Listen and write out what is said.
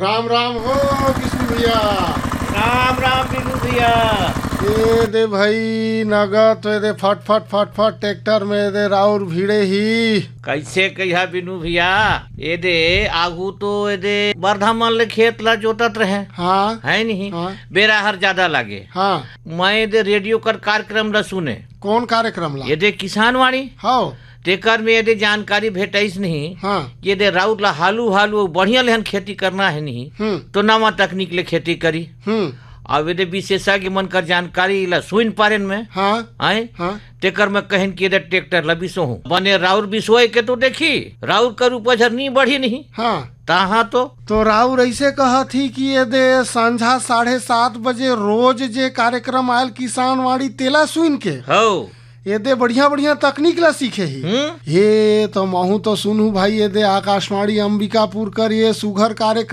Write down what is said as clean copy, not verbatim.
राम राम हो किशनु भैया। राम राम बिनू भैया। ए दे भाई नगद दे फट फट फट फट ट्रैक्टर में दे राउर भीड़े ही कैसे कहिया बिनू भैया, ये दे आगू तो ये दे बरधामन ले खेत ला जोतत रहे। हाँ है नहीं हाँ बेरा हर ज्यादा लागे। हाँ। मैं दे रेडियो कर कार्यक्रम ला सुने। कौन कार्यक्रम ला? ये दे किसान वाणी हाँ तेकर में यदि जानकारी भेटाइस नहीं। हाँ। ये दे राउत ला हालू हालू बढ़िया लेहन खेती करना है नहीं तो नवा तकनीक ले खेती करी। अब यदि विशेषज्ञ मन कर जानकारी ला सुन पारेन में। हाँ आए हाँ। तेकर में कहन कि यदि ट्रैक्टर ला बिसो हूँ बने राउर बिसोए के तो देखी राउर कर उपज नहीं बढ़ी नहीं। हाँ तहाँ तो राउर ऐसे कहा थी कि ये दे संझा 7:30 बजे रोज जे कार्यक्रम आयल किसान वाणी तेला सुन के हो ये दे बढ़िया बढ़िया तकनीक ला सीखे ही। ये तो महू तो सुनू भाई ये दे आकाशवाणी अंबिकापुर कर ये सुघर कार्यक्रम